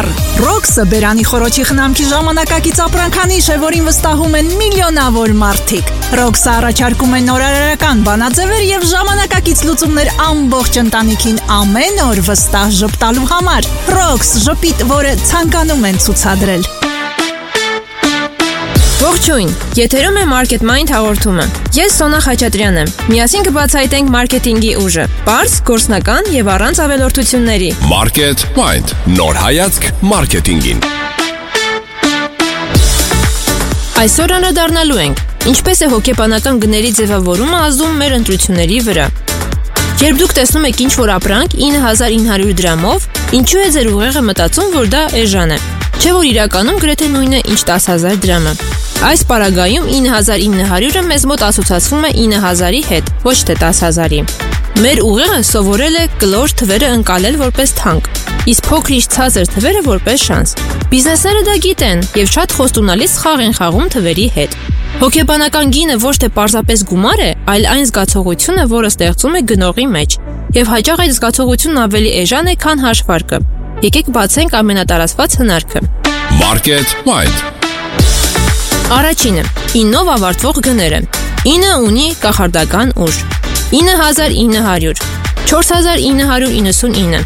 Համար։ Ռոքսը բերանի խորոչի խնամքի ժամանակակից ապրանքանիշ է, որին վստահում են միլիոնավոր մարդիկ։ Ռոքսը առաջարկում է նորարարական բանաձևեր եւ ժամանակակից լուծումներ ամբողջ ընտանիքին ամեն օր վստահ ժպտալու համար։ Ռոքս ժպիտ, որը ցանկանում են ցուցադրել։ Ողջույն, եթերում է Market Mind հաղորդումը։ Ես Սոնա Խաչատրյանն եմ։ Միասին կբացահայտենք մարքեթինգի ուժը, պարզ, գործնական եւ առանց ավելորդությունների։ Market Mind, նոր հայացք մարքեթինգին։ Այսօր անդրադառնալու ենք, ինչպես է հոգեբանական գների ձևավորումը ազդում մեր ընտրությունների վրա։ Երբ դուք տեսնում եք ինչ-որ ապրանք 9900 դրամով, ինչու է ձեր ուղեղը մտածում, որ դա էժան է։ Չէ՞ որ իրականում գրեթե նույնն է, ինչ 10000 դրամը։ Այս պարագայում 9900-ը մեզ մոտ ասոցացվում է 9000-ի հետ, ոչ թե 10000-ի։ Մեր ուղեղը սովորել է կլոր թվերը ընկալել որպես թանկ, իսկ փոքրիշ ցածր թվերը որպես շանս։ Բիզնեսները դա գիտեն եւ շատ խոստունալից խաղ են խաղում թվերի հետ։ Հոգեբանական գինը ոչ թե պարզապես գումար է, այլ այն զգացողությունը, որը ստեղծում է գնողի մեջ։ Եվ հաճախ այդ զգացողությունն ավելի էժան է, քան հաշվարկը։ Եկեք բացենք ամենատարածված հնարքը։ Market Mind։ Առաջինը՝ 9-ով ավարտվող գները։ 9 ունի կախարդական ուժ։ 9900, 4999,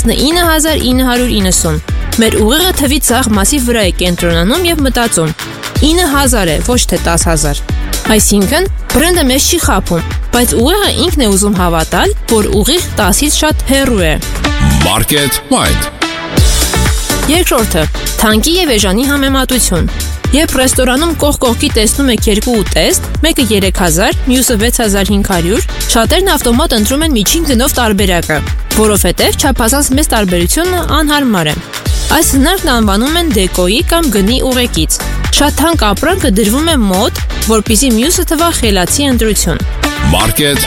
19990։ Մեր ուղեղը թվի ցախ մասի վրա է կենտրոնանում եւ մտածում. 9000 է, ոչ թե 10000։ Այսինքն, բրենդը մեզ չի խաբում, բայց ուղեղը ինքն է ուզում հավատալ, որ ուղիղ 10-ից շատ հեռու է։ Market Mind։ Երկրորդը՝ թանկի եւ էժանի համեմատություն։ Երբ ռեստորանում կողք-կողքի տեսնում եք երկու ուտեստ, մեկը 3000, մյուսը 6500, շատերն ավտոմատ ընտրում են միջին գնով տարբերակը, որովհետև չափազանց մեծ տարբերությունը անհարմար է։ Այս հնարքն անվանում են դեկոյի կամ գնի ուղեկից։ Շատ թանկ ապրանքը դրվում է մոտ, որպեսզի մյուսը թվա խելացի ընտրություն։ Market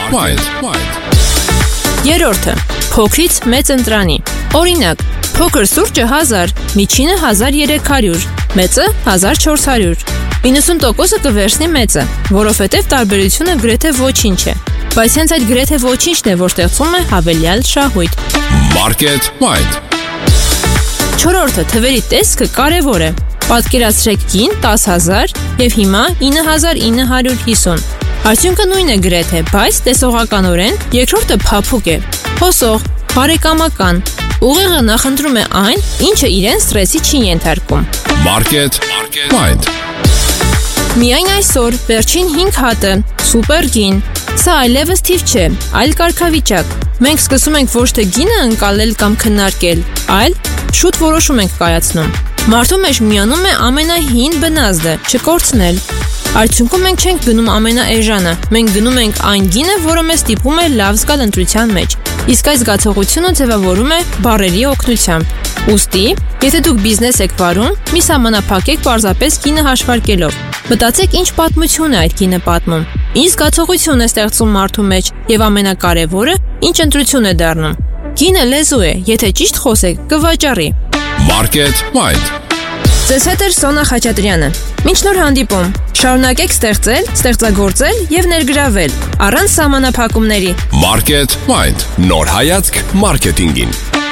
Mind։ Երրորդը՝ փոքրից մեծ ընտրանի։ Օրինակ, փոքր սուրճը 1000, միջինը 1300, մեծը 1400։ 90%-ը կվերցնի մեծը, որովհետև տարբերությունը գրեթե ոչինչ է։ Բայց հենց այդ գրեթե ոչինչն է, որ ստեղծում է հավելյալ շահույթ։ Market Mind։ Չորրորդը՝ թվերի տեսքը կարևոր է։ Պատկերացրեք գին 10000 եւ հիմա 9950։ Արդյունքը նույնն է գրեթե, բայց տեսողականորեն երկրորդը փափուկ է։ Հոսող, բարեկամական։ Ուղեղը նախընտրում է այն, ինչը իրեն սթրեսի չի ենթարկում։ Market Mind։ Միայն այսօր վերջին 5 հատը, սուպեր գին։ Սա այլևս թիվ չէ, այլ կարգավիճակ։ Մենք սկսում ենք ոչ թե գինը ընկալել կամ քննարկել, այլ շուտ որոշում ենք կայացնում։ Մարդու մեջ միանում է ամենահին բնազդը՝ չկորցնել։ Արդյունքում մենք չենք գնում ամենաէժանը, մենք գնում ենք այն գինը, որը մեզ ստիպում է լավ զգալ ընտրության մեջ։ Իսկ այս զգացողությունը ձևավորում է բառերի օգնությամբ։ Ուստի, եթե դուք բիզնես եք վարում, մի սահմանափակեք պարզապես գինը հաշվարկելով։ Մտածեք, ինչ պատմություն է այդ գինը պատմում։ Ինչ զգացողություն է ստեղծում մարդու մեջ եւ ամենակարևորը, ինչ ընտրություն է դառնում։ Գինը լեզու է, եթե ճիշտ խոսեք, կվաճառի։ Market Mind։ Ձեզ հետ է Սոնա Խաչատրյանը։ Մինչ նոր հանդիպում, շարունակեք ստեղծել, ստեղծագործել եւ ներգրավել առանց սահմանափակումների։ Market Mind, նոր հայացք մարքեթինգին։